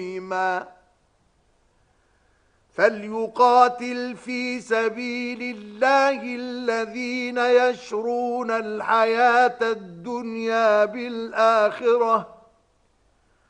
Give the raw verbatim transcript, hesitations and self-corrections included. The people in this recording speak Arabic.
فليقاتل في سبيل الله الذين يشرون الحياة الدنيا بالآخرة